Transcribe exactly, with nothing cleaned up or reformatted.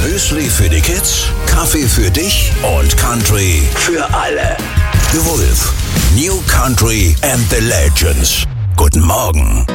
Müsli für die Kids, Kaffee für dich und Country für alle. The Wolf. New Country and the Legends. Guten Morgen.